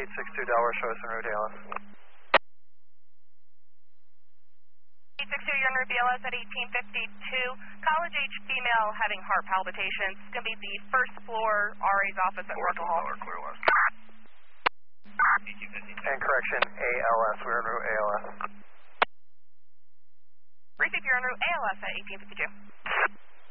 862 Delaware, show us en route ALS. 862, you're en route BLS at 1852. College age female having heart palpitations. It's going to be the first floor RA's office at Russell Hall. Clear west. And correction, ALS, we're en route ALS. Receive, you're en route ALS at 1852.